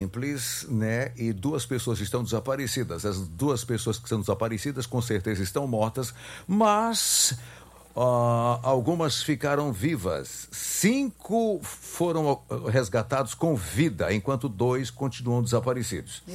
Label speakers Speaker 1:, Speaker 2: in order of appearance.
Speaker 1: simples, né? E 2 pessoas estão desaparecidas. As 2 pessoas que estão desaparecidas com certeza estão mortas, mas algumas ficaram vivas. 5 foram resgatados com vida, enquanto 2 continuam desaparecidos.